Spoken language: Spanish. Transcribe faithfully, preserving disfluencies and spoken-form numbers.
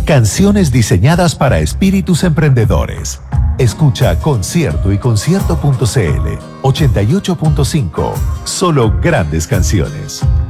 Canciones diseñadas para espíritus emprendedores. Escucha Concierto y Concierto punto c l ochenta y ocho punto cinco. Solo grandes canciones.